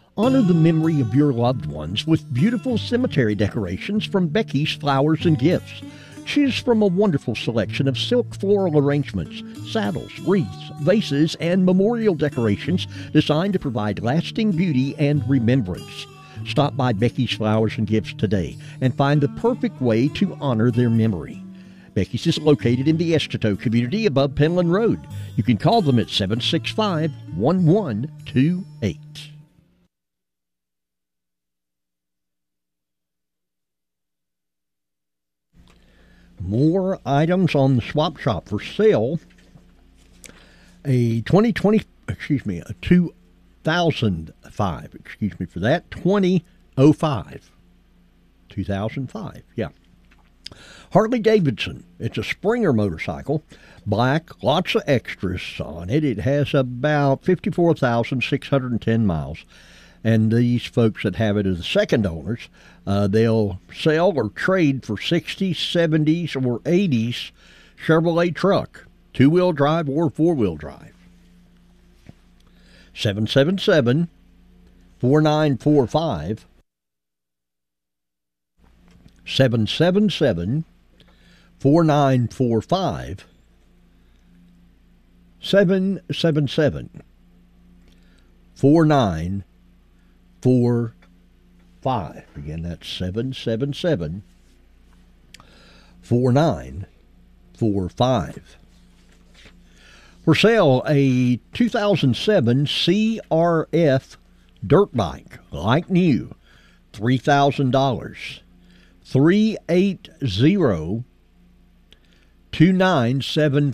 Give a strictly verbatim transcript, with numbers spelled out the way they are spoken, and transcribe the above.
Honor the memory of your loved ones with beautiful cemetery decorations from Becky's Flowers and Gifts. Choose from a wonderful selection of silk floral arrangements, saddles, wreaths, vases, and memorial decorations designed to provide lasting beauty and remembrance. Stop by Becky's Flowers and Gifts today and find the perfect way to honor their memory. Becky's is located in the Estito community above Penland Road. You can call them at seven six five, one one two eight. More items on the swap shop for sale. A twenty twenty, excuse me, a two thousand five, excuse me for that, twenty oh five. two thousand five, yeah. Harley Davidson. It's a Springer motorcycle. Black, lots of extras on it. It has about fifty-four thousand six hundred ten miles. And these folks that have it as the second owners, uh, they'll sell or trade for sixties, seventies, or eighties Chevrolet truck, two-wheel drive or four-wheel drive. seven seven seven, four nine four five. seven seven seven, four nine four five. seven seven seven, four nine four five. Again, that's seven seven seven, four nine four five. For sale, a two thousand seven C R F dirt bike, like new, three thousand dollars. three eight zero, two nine seven